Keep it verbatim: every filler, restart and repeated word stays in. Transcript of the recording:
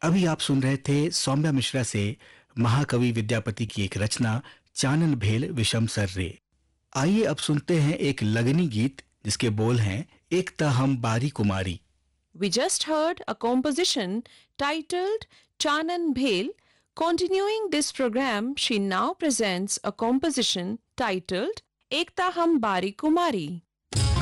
अभी आप सुन रहे थे सौम्या मिश्रा से महाकवि विद्यापति की एक रचना चानन भेल विषम सर रे। आइए अब सुनते हैं एक लगनी गीत जिसके बोल हैं एक ता हम बारी कुमारी। We just heard a composition titled Chanan Bhel. Continuing this program, she now presents a composition titled Ekta Hum Bari Kumari.